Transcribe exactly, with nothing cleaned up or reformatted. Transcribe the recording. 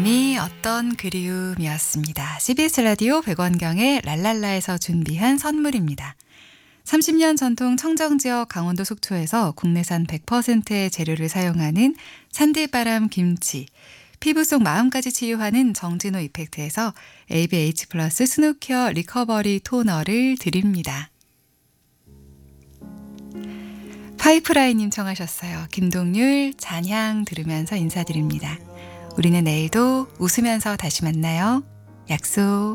이 어떤 그리움이었습니다. 씨비에스 라디오 백원경의 랄랄라에서 준비한 선물입니다. 삼십 년 전통 청정지역 강원도 속초에서 국내산 백 퍼센트의 재료를 사용하는 산들바람 김치, 피부 속 마음까지 치유하는 정진호 이펙트에서 에이비에이치 플러스 스누케어 리커버리 토너를 드립니다. 파이프라인님 청하셨어요. 김동률 잔향 들으면서 인사드립니다. 우리는 내일도 웃으면서 다시 만나요. 약속.